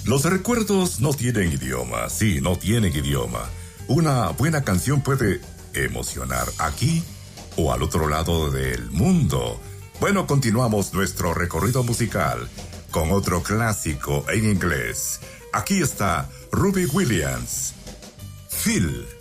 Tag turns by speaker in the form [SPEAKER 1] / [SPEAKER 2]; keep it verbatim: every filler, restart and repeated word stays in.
[SPEAKER 1] Los recuerdos no tienen idioma, sí, no tienen idioma. Una buena canción puede emocionar aquí o al otro lado del mundo. Bueno, continuamos nuestro recorrido musical con otro clásico en inglés. Aquí está Robbie Williams, Phil.